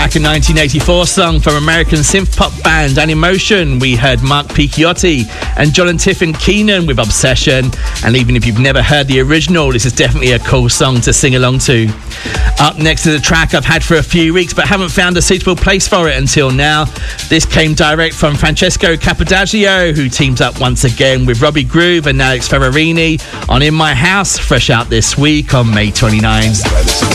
track, a 1984 song from American synth pop band Animotion. We heard Mark Picchiotti and John and Tiffin Keenan with Obsession. And even if you've never heard the original, this is definitely a cool song to sing along to. Up next is a track I've had for a few weeks but haven't found a suitable place for it until now. This came direct from Francesco Capodagio, who teams up once again with Robbie Groove and Alex Ferrarini on In My House, fresh out this week on May 29.